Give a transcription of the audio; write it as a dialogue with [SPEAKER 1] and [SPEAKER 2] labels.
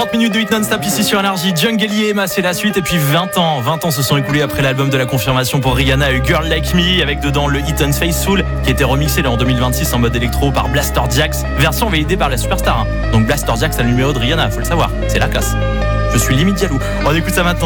[SPEAKER 1] 30 minutes de hit non-stop ici sur Énergie. Jungle et Emma, c'est la suite. Et puis 20 ans se sont écoulés après l'album de la confirmation pour Rihanna et Girl Like Me, avec dedans le hit Unfaithful qui était remixé en 2026 en mode électro par Blaster Jaxx, version validée par la superstar. Donc Blaster Jaxx a le numéro de Rihanna, faut le savoir, c'est la classe. Je suis limite jaloux. On écoute ça maintenant.